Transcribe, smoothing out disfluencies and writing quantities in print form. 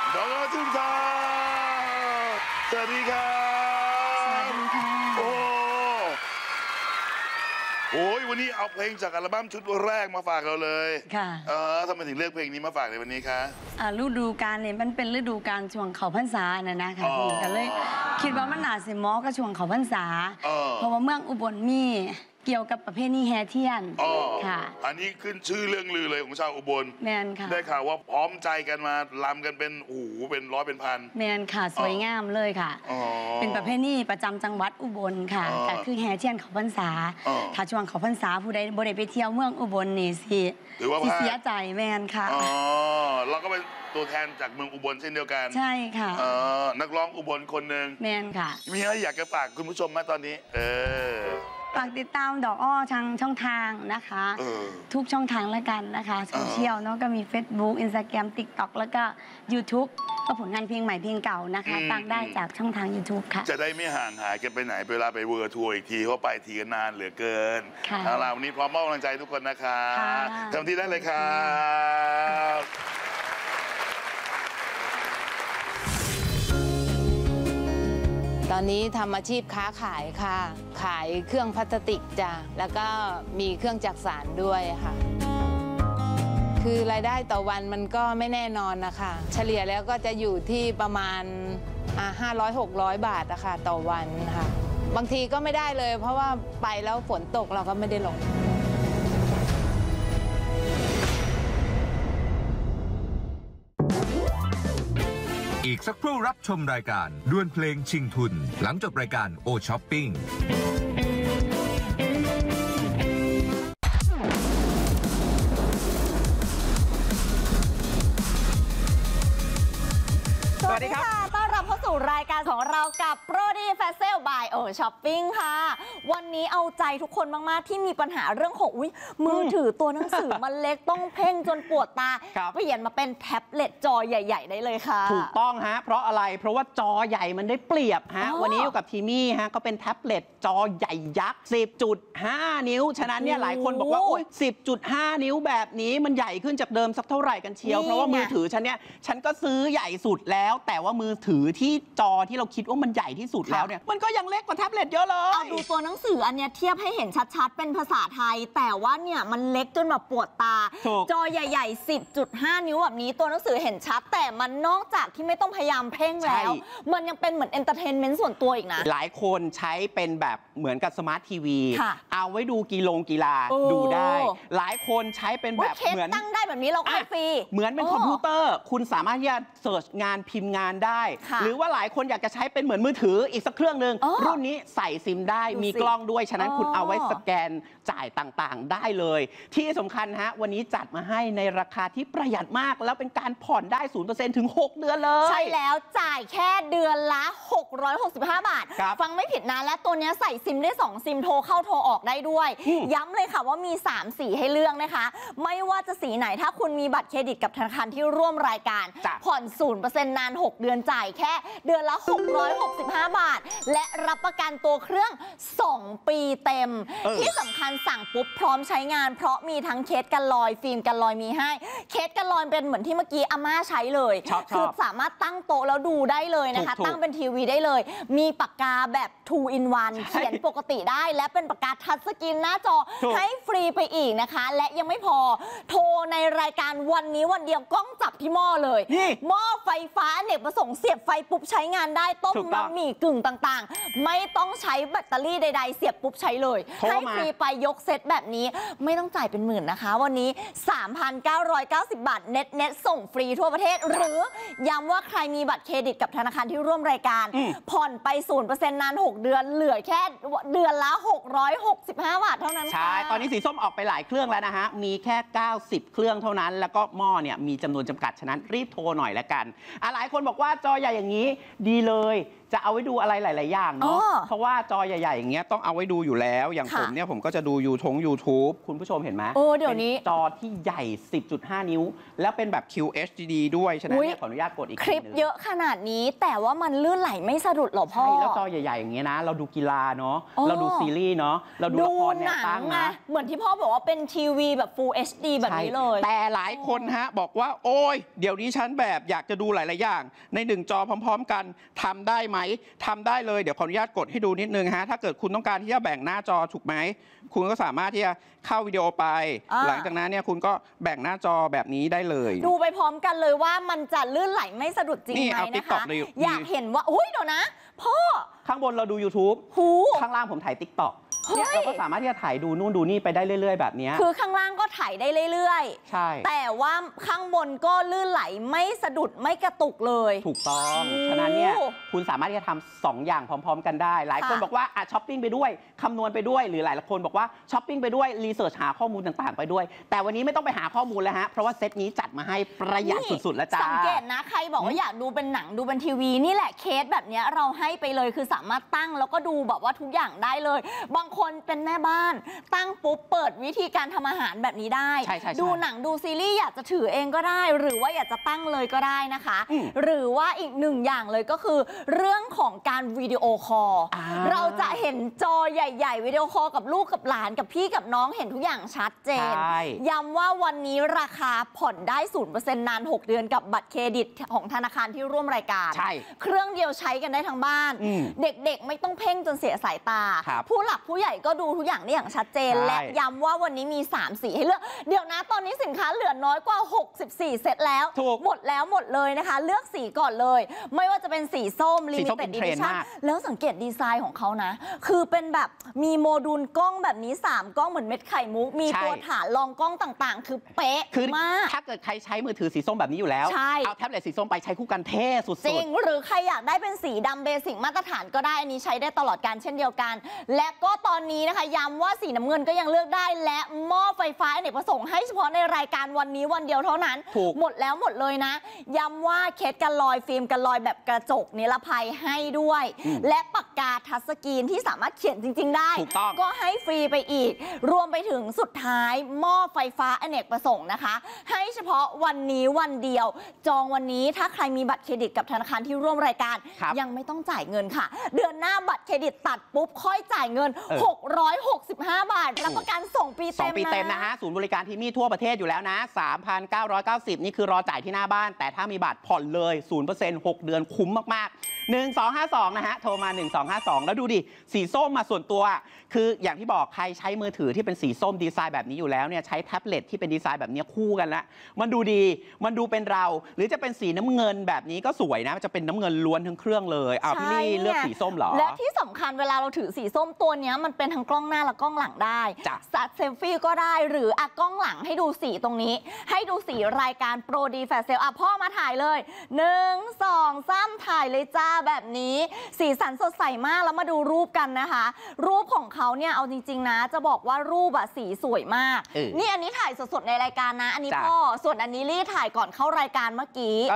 น้องจุนทาสวัสดีครับสวัสดีค่ะโอ้ยวันนี้เอาเพลงจากอัลบั้มชุดแรกมาฝากเราเลยค่ะทำไมถึงเลือกเพลงนี้มาฝากในวันนี้คะฤดูกาลเนี่ยมันเป็นฤดูกาลช่วงเขาพรรษานะคะพี่ก็เลยคิดว่ามันน่าสิเหมาะกับช่วงเขาพรรษาเพราะว่าเมืองอุบลมีเกี่ยวกับประเพณีแห่เทียนค่ะอันนี้ขึ้นชื่อเรื่องลือเลยของชาวอุบลแมนค่ะได้ข่าวว่าพร้อมใจกันมาลำกันเป็นเป็นร้อยเป็นพันแมนค่ะสวยงามเลยค่ะเป็นประเพณีประจำจังหวัดอุบลค่ะแต่คือแห่เทียนเขาพรรษาถ้าช่วงเขาพรรษาผู้ใดบ่ได้ไปเที่ยวเมืองอุบลนี่สิเสียใจแมนค่ะเราก็เป็นตัวแทนจากเมืองอุบลเช่นเดียวกันใช่ค่ะนักร้องอุบลคนหนึ่งแมนค่ะมีอะไรอยากจะฝากคุณผู้ชมมาตอนนี้ฝากติดตามดอกอ้อทางช่องทางนะคะทุกช่องทางแล้วกันนะคะโซเชียลเนาะก็มี Facebook Instagram TikTok แล้วก็ YouTube ก็ผลงานเพลงใหม่เพลงเก่านะคะฟังได้จากช่องทาง YouTube ค่ะจะได้ไม่ห่างหายกันไปไหนเวลาไปเวอร์ทัวร์อีกทีเพราะไปทีกันนานเหลือเกินทางเราวันนี้พร้อมมอบกำลังใจทุกคนนะคะเต็มที่ได้เลยครับตอนนี้ทำอาชีพค้าขายค่ะขายเครื่องพลาสติกจ้ะแล้วก็มีเครื่องจักสานด้วยค่ะคือรายได้ต่อวันมันก็ไม่แน่นอนนะคะเฉลี่ยแล้วก็จะอยู่ที่ประมาณ500-600 บาทนะคะต่อวันค่ะบางทีก็ไม่ได้เลยเพราะว่าไปแล้วฝนตกเราก็ไม่ได้ลงอีกสักครู่รับชมรายการดวลเพลงชิงทุนหลังจบรายการโอช้อปปิ้งสวัสดีค่ะต้อนรับเข้าสู่รายการของเรากับโปรดีแฟเซลบายโอช้อปปิ้งค่ะวันนี้เอาใจทุกคนมากๆที่มีปัญหาเรื่องของมือถือตัวหนังสือมันเล็กต้องเพ่งจนปวดตาเปลี่ยนมาเป็นแท็บเล็ตจอใหญ่ๆได้เลยค่ะถูกต้องฮะเพราะอะไรเพราะว่าจอใหญ่มันได้เปรียบฮะวันนี้อยู่กับทีมี่ฮะก็เป็นแท็บเล็ตจอใหญ่ยักษ์ 10.5 นิ้วฉะนั้นเนี่ยหลายคนบอกว่าโอ๊ย 10.5 นิ้วแบบนี้มันใหญ่ขึ้นจากเดิมสักเท่าไหร่กันเชียวเพราะว่ามือถือฉันก็ซื้อใหญ่สุดแล้วแต่ว่ามือถือที่จอที่เราคิดว่ามันใหญ่ที่สุดแล้วเนี่ยมันก็ยังเล็กกว่าแท็บเล็ตเยอะเลยเอาดูตัวหนังสืออันเนี้ยเทียบให้เห็นชัดๆเป็นภาษาไทยแต่ว่าเนี่ยมันเล็กจนแบบปวดตาจอใหญ่ๆ 10.5 นิ้วแบบนี้ตัวหนังสือเห็นชัดแต่มันนอกจากที่ไม่ต้องพยายามเพ่งแล้วมันยังเป็นเหมือนเอนเตอร์เทนเมนต์ส่วนตัวอีกนะหลายคนใช้เป็นแบบเหมือนกับสมาร์ททีวีเอาไว้ดูกีฬาดูได้หลายคนใช้เป็นแบบเหมือนตั้งได้แบบนี้เราให้ฟรีเหมือนเป็นคอมพิวเตอร์คุณสามารถที่จะเสิร์ชงานพิมพ์งานได้หรือว่าหลายคนอยากจะใช้เป็นเหมือนมือถืออีกสักเครื่องหนึ่งรุ่นนี้ใส่ซิมได้มีกล้องด้วยฉะนั้นคุณเอาไว้สแกนจ่ายต่างๆได้เลยที่สำคัญฮะวันนี้จัดมาให้ในราคาที่ประหยัดมากแล้วเป็นการผ่อนได้ 0% ถึง 6 เดือนเลยใช่แล้วจ่ายแค่เดือนละ665 บาทฟังไม่ผิดนะและตัวนี้ใส่ซิมได้2ซิมโทรเข้าโทรออกได้ด้วยย้ำเลยค่ะว่ามี3สีให้เลือกนะคะไม่ว่าจะสีไหนถ้าคุณมีบัตรเครดิตกับธนาคารที่ร่วมรายการผ่อน 0% นาน6 เดือนจ่ายแค่เดือนละ665 บาทและรับประกันตัวเครื่อง2 ปีเต็มที่สำคัญสั่งปุ๊บพร้อมใช้งานเพราะมีทั้งเคสกันลอยฟิล์มกันลอยมีให้เคสกันลอยเป็นเหมือนที่เมื่อกี้อาม่าใช้เลยคือสามารถตั้งโต๊ะแล้วดูได้เลยนะคะตั้งเป็นทีวีได้เลยมีปากกาแบบ 2 in 1 เขียนปกติได้และเป็นปากกาทัชสกรีนหน้าจอให้ฟรีไปอีกนะคะและยังไม่พอโทรในรายการวันนี้วันเดียวกล้องจับที่หม้อเลยหม้อไฟฟ้าอเนกประสงค์เสียบไฟปุ๊บใช้งานได้ต้มบะหมี่กึ่งต่างๆไม่ต้องใช้แบตเตอรี่ใดๆเสียบปุ๊บใช้เลยให้ฟรีไปยกเซตแบบนี้ไม่ต้องจ่ายเป็นหมื่นนะคะวันนี้ 3,990 บาทเน็ตส่งฟรีทั่วประเทศหรือย้ำว่าใครมีบัตรเครดิตกับธนาคารที่ร่วมรายการผ่อนไป 0% นาน6 เดือนเหลือแค่เดือนละ665 บาทเท่านั้นใช่ตอนนี้สีส้มออกไปหลายเครื่องแล้วนะฮะมีแค่90เครื่องเท่านั้นแล้วก็หม้อเนี่ยมีจำนวนจำกัดฉะนั้นรีบโทรหน่อยละกันหลายคนบอกว่าจอใหญ่อย่างนี้ดีเลยจะเอาไว้ดูอะไรหลายๆอย่างเนาะอ๋อเพราะว่าจอใหญ่ๆอย่างเงี้ยต้องเอาไว้ดูอยู่แล้วอย่างค่ะผมเนี่ยผมก็จะดูYouTube คุณผู้ชมเห็นไหมโอ้เดี๋ยวนี้ป็จอที่ใหญ่ 10.5 นิ้ว แล้วเป็นแบบ QHD ด้วยฉะนั้นอุ๊ยเนี่ยขออนุญาตกดอีกคลิปทีหนึ่งเยอะขนาดนี้แต่ว่ามันลื่นไหลไม่สะดุดหรอพ่อใช่แล้วจอใหญ่ๆอย่างเงี้ยนะ เราดูกีฬาเนาะอ๋อเราดูซีรีส์เนาะเราดูละครแนหวนัตั้งไงนะเหมือนที่พ่อบอกว่าเป็นทีวีแบบ Full HD แบบนี้เลยใช่แต่หลายคนฮะบอกว่าโอ้ยเดี๋ยวนี้ฉันแบบอยากจะดูหลายๆอย่าง ในหนึ่งจอพร้อมๆกันทำได้ไหมทำได้เลยเดี๋ยวขออนุญาตกดให้ดูนิดนึงฮะถ้าเกิดคุณต้องการที่จะแบ่งหน้าจอถูกไหมคุณก็สามารถที่จะเข้าวิดีโอไป หลังจากนั้นเนี่ยคุณก็แบ่งหน้าจอแบบนี้ได้เลยดูไปพร้อมกันเลยว่ามันจะลื่นไหลไม่สะดุดจริงนี่ไหมเอานะคะ TikTok เลยอยากเห็นว่าอุ้ยเดี๋ยวนะ พ่อข้างบนเราดู YouTube หูข้างล่างผมถ่าย TikTok เฮ้ยเนี่ยเราก็สามารถที่จะถ่ายดูนู่นดูนี่ไปได้เรื่อยๆแบบเนี้ยคือข้างล่างก็ถ่ายได้เรื่อยใช่ๆ แต่ว่าข้างบนก็ลื่นไหลไม่สะดุดไม่กระตุกเลยถูกต้องโอ้ฉะนั้นเนี่ยคุณสามารถที่จะทำ2อย่างพร้อม ๆ กันได้ หลายคนค่ะบอกว่าช้อปปิ้งไปด้วยคำนวณไปด้วย หรือหลายคนบอกว่าช้อปปิ้งไปด้วยรีเสิร์ชหาข้อมูลต่างๆ ไปด้วย แต่วันนี้ไม่ต้องไปหาข้อมูลแล้วฮะเพราะว่าเซตนี้จัดมาให้ประหยัดสุดๆแล้วจ้าสังเกตนะใครบอกว่าอยากดูเป็นหนังดูเป็นทีวีนี่แหละเคสแบบเนี้ยเราให้ไปเลยคือสามารถตั้งแล้วก็ดูแบบว่าทุกอย่างได้เลย บางคนเป็นแม่บ้านตั้งปุ๊บเปิดวิธีการทำอาหารแบบนี้ได้ใช่ดูหนังดูซีรีส์อยากจะถือเองก็ได้ หรือว่าอยากจะตั้งเลยก็ได้นะคะอืมหรือว่าอีกหนึ่งอย่างเลยก็คือ เรื่องของการวิดีโอคอลอ่าเราจะเห็นจอใหญ่ๆวิดีโอคอลกับลูกกับหลานกับพี่กับน้องเห็นทุกอย่างชัดเจนใช่ย้ำว่าวันนี้ราคาผ่อนได้ 0% นาน 6 เดือนกับบัตรเครดิตของธนาคารที่ร่วมรายการใช่เครื่องเดียวใช้กันได้ทั้งบ้านอืมเด็กๆ ไม่ต้องเพ่งจนเสียสายตาครับผู้หลักผู้ใหญ่ก็ดูทุกอย่างได้อย่างชัดเจนใช่และย้ำว่าวันนี้มี 3 สีให้เลือก เดี๋ยวนะตอนนี้สินค้าเหลือน้อยกว่า 64 เซตแล้วถูกหมดแล้วหมดเลยนะคะ เลือกสีก่อนเลย ไม่ว่าจะเป็นสีส้มสีส้ม Limited เป็นเทรนด์ Edition มากแล้วสังเกตดีไซน์ของเขานะ คือเป็นแบบมีโมดูลกล้องแบบนี้ 3 กล้องเหมือนเม็ดไข่มุก มีใช่ตัวฐานรองกล้องต่างๆ คือเป๊ะคือมากถ้าเกิดใครใช้มือถือสีส้มแบบนี้อยู่แล้วใช่เอาแท็บเล็ตสีส้มไปใช้คู่กันเท่สุดจริง หรือใครอยากได้เป็นสีดำเบสิกมาตรฐานก็ได้ อันนี้ใช้ได้ตลอดการเช่นเดียวกัน และก็ตอนนี้นะคะย้ำว่าสีน้ำเงินก็ยังเลือกได้ และหม้อไฟฟ้าอเนกประสงค์ให้เฉพาะในรายการวันนี้วันเดียวเท่านั้นถูกหมดแล้วหมดเลยนะ ย้ำว่าเคสกันลอยฟิล์มกันลอยแบบกระจกนิรภัยให้ด้วย และปากกาทัชสกรีนที่สามารถเขียนจริง ๆ ได้ถูกต้องก็ให้ฟรีไปอีก รวมไปถึงสุดท้ายหม้อไฟฟ้าอเนกประสงค์นะคะ ให้เฉพาะวันนี้วันเดียว จองวันนี้ถ้าใครมีบัตรเครดิตกับธนาคารที่ร่วมรายการครับยังไม่ต้องจ่ายเงินค่ะ เดือนหน้าบัตรเครดิตตัดปุ๊บค่อยจ่ายเงิน 665 บาทรับประกันส่งปีเต็ม 2 ปีเต็มนะฮะศูนย์บริการที่มีทั่วประเทศอยู่แล้วนะ 3,990 นี่คือรอจ่ายที่หน้าบ้าน แต่ถ้ามีบัตรผ่อนเลย 0% 6 เดือนคุ้มมากๆ 1252 นะฮะ โทรมา 1252 แล้วดูดิ สีส้มมาส่วนตัว คืออย่างที่บอกใครใช้มือถือที่เป็นสีส้มดีไซน์แบบนี้อยู่แล้วเนี่ยใช้แท็บเล็ตที่เป็นดีไซน์แบบนี้คู่กันละมันดูดีมันดูเป็นเรา หรือจะเป็นสีน้ำเงินแบบนี้ก็สวยนะจะเป็นน้ำเงินล้วนทั้งเครื่องเลยอ้าวพี่ลี่เลือกสีส้มเหรอและที่สำคัญเวลาเราถือสีส้มตัวเนี้ยมันเป็นทั้งกล้องหน้าและกล้องหลังได้จ้ะซัดเซลฟี่ก็ได้หรือกล้องหลังให้ดูสีตรงนี้ ให้ดูสีรายการโปรดีแฟลชเซลพ่อมาถ่ายเลย 1 2 3 ถ่ายเลยจ้าแบบนี้ สีสันสดใสมากแล้วมาดูรูปกันนะคะ รูปของเขาเนี่ยเอาจริงๆนะจะบอกว่ารูปสีสวยมากเออนี่อันนี้ถ่ายสดๆในรายการนะ อันนี้จ้ะพ่อส่วนอันนี้ลี่ถ่ายก่อนเข้ารายการเมื่อกี้ก็